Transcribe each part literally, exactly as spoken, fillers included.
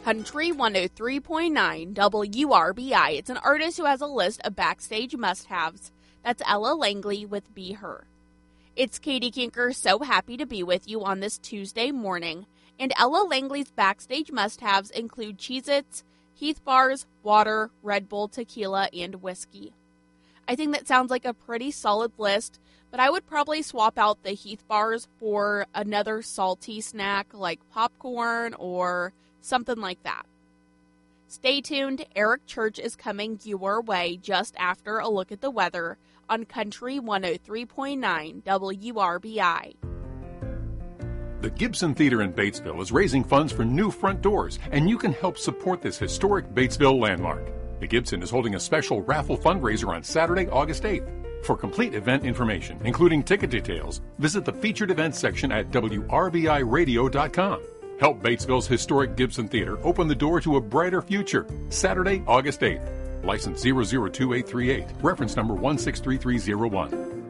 Country one oh three point nine W R B I. It's an artist who has a list of backstage must-haves. That's Ella Langley with Be Her. It's Katie Kinker, so happy to be with you on this Tuesday morning. And Ella Langley's backstage must-haves include Cheez-Its, Heath bars, water, Red Bull, tequila, and whiskey. I think that sounds like a pretty solid list, but I would probably swap out the Heath bars for another salty snack like popcorn or something like that. Stay tuned. Eric Church is coming your way just after a look at the weather on Country one oh three point nine W R B I. The Gibson Theater in Batesville is raising funds for new front doors, and you can help support this historic Batesville landmark. The Gibson is holding a special raffle fundraiser on Saturday, August eighth. For complete event information, including ticket details, visit the featured events section at W R B I radio dot com. Help Batesville's historic Gibson Theater open the door to a brighter future. Saturday, August eighth. License zero zero two eight three eight. Reference number one six three three zero one.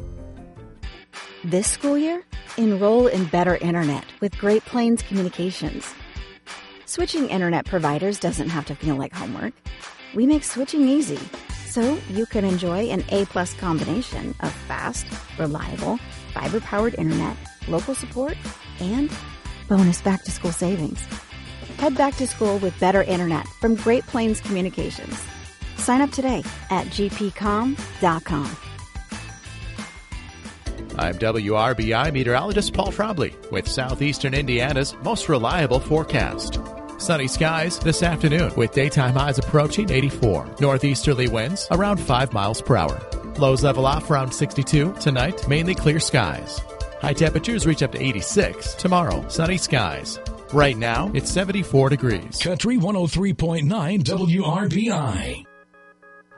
This school year, enroll in Better Internet with Great Plains Communications. Switching internet providers doesn't have to feel like homework. We make switching easy, so you can enjoy an A-plus combination of fast, reliable, fiber-powered internet, local support, and bonus back-to-school savings. Head back to school with Better Internet from Great Plains Communications. Sign up today at g p com dot com. I'm W R B I meteorologist Paul Trombley with Southeastern Indiana's most reliable forecast. Sunny skies this afternoon with daytime highs approaching eighty-four. Northeasterly winds around five miles per hour. Lows level off around sixty-two. Tonight, mainly clear skies. High temperatures reach up to eighty-six. Tomorrow, sunny skies. Right now, it's seventy-four degrees. Country one oh three point nine W R B I.